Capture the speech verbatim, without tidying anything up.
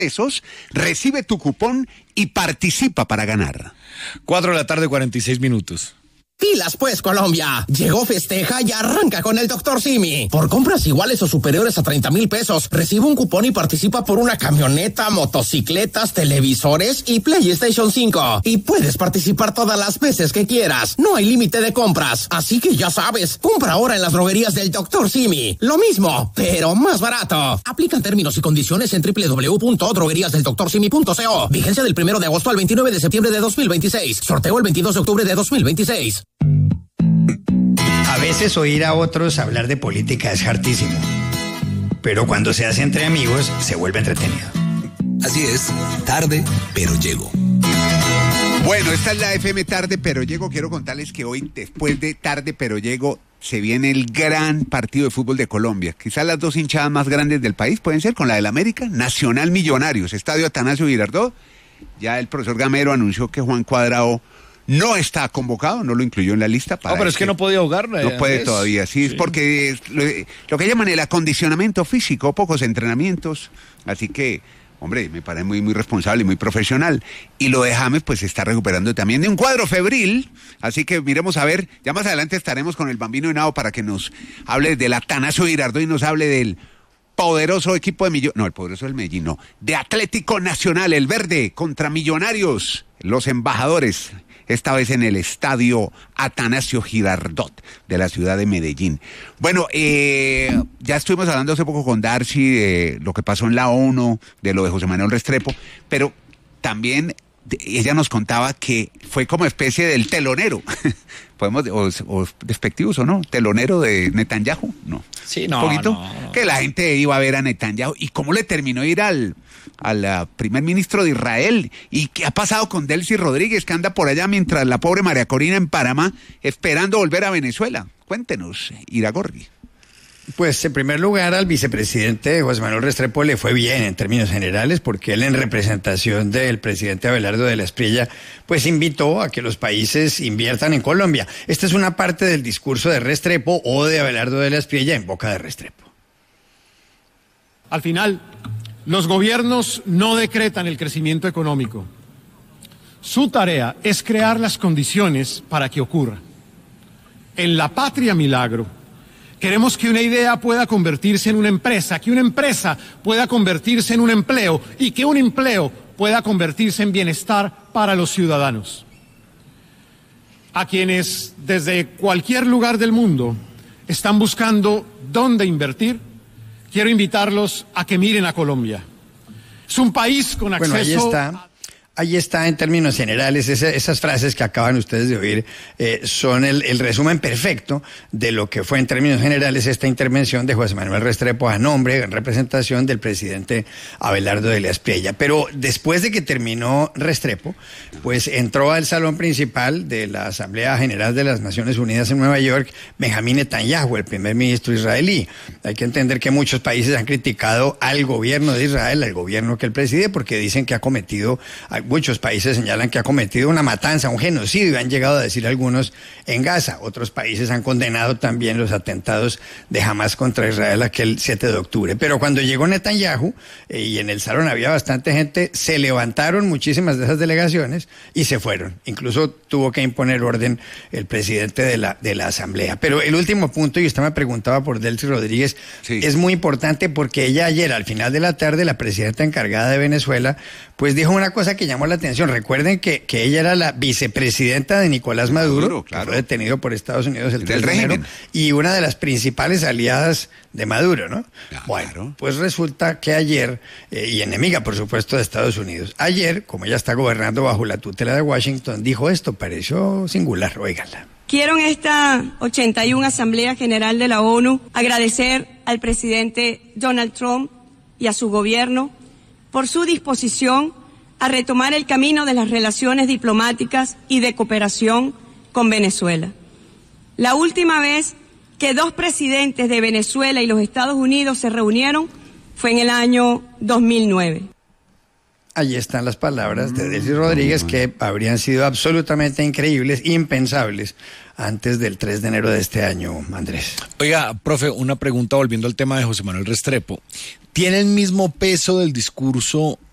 pesos, recibe tu cupón y participa para ganar. Cuatro de la tarde, cuarenta y seis minutos. Pilas pues, Colombia. Llegó Festeja y arranca con el doctor Simi. Por compras iguales o superiores a treinta mil pesos, recibe un cupón y participa por una camioneta, motocicletas, televisores y PlayStation cinco. Y puedes participar todas las veces que quieras. No hay límite de compras. Así que ya sabes, compra ahora en las droguerías del doctor Simi. Lo mismo, pero más barato. Aplican términos y condiciones en doble u doble u doble u punto droguerías del doctor simi punto co. Vigencia del primero de agosto al veintinueve de septiembre de dos mil veintiséis. Sorteo el veintidós de octubre de dos mil veintiséis. A veces oír a otros hablar de política es hartísimo, pero cuando se hace entre amigos se vuelve entretenido. Así es, tarde, pero llego. Bueno, esta es la F M Tarde, pero llego. Quiero contarles que hoy, después de Tarde, pero llego, se viene el gran partido de fútbol de Colombia. Quizás las dos hinchadas más grandes del país pueden ser con la del América, Nacional Millonarios, Estadio Atanasio Girardot. Ya el profesor Gamero anunció que Juan Cuadrado no está convocado, no lo incluyó en la lista. Para no, pero es que no podía jugar. No puede es, todavía, sí, sí, es porque es lo, lo que llaman el acondicionamiento físico, pocos entrenamientos, así que, hombre, me parece muy, muy responsable y muy profesional. Y lo de James, pues, se está recuperando también de un cuadro febril, así que miremos a ver, ya más adelante estaremos con el Bambino Henao para que nos hable del Atanasio Girardot y nos hable del poderoso equipo de Millonarios, no, el poderoso del Medellín, no, de Atlético Nacional, el verde, contra Millonarios, los embajadores, esta vez en el estadio Atanasio Girardot de la ciudad de Medellín. Bueno, eh, ya estuvimos hablando hace poco con Darcy de lo que pasó en la ONU, de lo de José Manuel Restrepo, pero también ella nos contaba que fue como especie del telonero, podemos, o, o despectivos o no, telonero de Netanyahu, no. Sí, no, un poquito, no, no. Que la gente iba a ver a Netanyahu y cómo le terminó ir al al uh, primer ministro de Israel. ¿Y qué ha pasado con Delcy Rodríguez, que anda por allá mientras la pobre María Corina en Panamá esperando volver a Venezuela? Cuéntenos, Iragorri. Pues en primer lugar al vicepresidente José Manuel Restrepo le fue bien en términos generales, porque él en representación del presidente Abelardo de la Espriella pues invitó a que los países inviertan en Colombia. Esta es una parte del discurso de Restrepo o de Abelardo de la Espriella en boca de Restrepo. Al final, los gobiernos no decretan el crecimiento económico. Su tarea es crear las condiciones para que ocurra. En la Patria Milagro, queremos que una idea pueda convertirse en una empresa, que una empresa pueda convertirse en un empleo y que un empleo pueda convertirse en bienestar para los ciudadanos. A quienes desde cualquier lugar del mundo están buscando dónde invertir, quiero invitarlos a que miren a Colombia. Es un país con acceso... Bueno, ahí está. Ahí está, en términos generales, esa, esas frases que acaban ustedes de oír eh, son el, el resumen perfecto de lo que fue en términos generales esta intervención de José Manuel Restrepo a nombre, en representación del presidente Abelardo de la Espriella. Pero después de que terminó Restrepo, pues entró al salón principal de la Asamblea General de las Naciones Unidas en Nueva York Benjamín Netanyahu, el primer ministro israelí. Hay que entender que muchos países han criticado al gobierno de Israel, al gobierno que él preside, porque dicen que ha cometido... Muchos países señalan que ha cometido una matanza, un genocidio, han llegado a decir algunos en Gaza. Otros países han condenado también los atentados de Hamas contra Israel aquel siete de octubre. Pero cuando llegó Netanyahu, eh, y en el salón había bastante gente, se levantaron muchísimas de esas delegaciones y se fueron. Incluso tuvo que imponer orden el presidente de la, de la Asamblea. Pero el último punto, y usted me preguntaba por Delcy Rodríguez, sí, es muy importante porque ella ayer, al final de la tarde, la presidenta encargada de Venezuela, pues dijo una cosa que llamó la atención. Recuerden que, que ella era la vicepresidenta de Nicolás Maduro, Maduro claro. que fue detenido por Estados Unidos el tres de enero, y una de las principales aliadas de Maduro, ¿no? Claro. Bueno, pues resulta que ayer, eh, y enemiga, por supuesto, de Estados Unidos, ayer, como ella está gobernando bajo la tutela de Washington, dijo esto, pareció singular, óiganla. Quiero en esta ochenta y una Asamblea General de la ONU agradecer al presidente Donald Trump y a su gobierno por su disposición a retomar el camino de las relaciones diplomáticas y de cooperación con Venezuela. La última vez que dos presidentes de Venezuela y los Estados Unidos se reunieron fue en el año dos mil nueve. Allí están las palabras de Delcy Rodríguez, que habrían sido absolutamente increíbles, impensables, antes del tres de enero de este año, Andrés. Oiga, profe, una pregunta volviendo al tema de José Manuel Restrepo. ¿Tiene el mismo peso del discurso